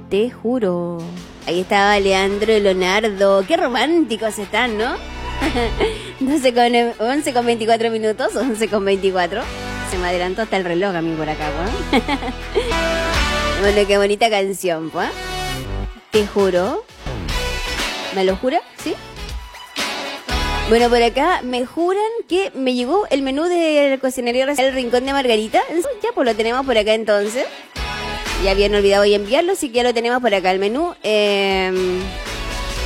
Te juro. Ahí estaba Leandro y Leonardo. Qué románticos están, ¿no? 11 con 24 minutos, 11 con 24. Se me adelantó hasta el reloj a mí por acá, ¿pues? Bueno, qué bonita canción, pues. Te juro. ¿Me lo jura? ¿Sí? Bueno, por acá me juran que me llegó el menú de la cocinería El Rincón de Margarita. Ya, pues lo tenemos por acá entonces. Ya habían olvidado hoy enviarlo, así que ya lo tenemos por acá. El menú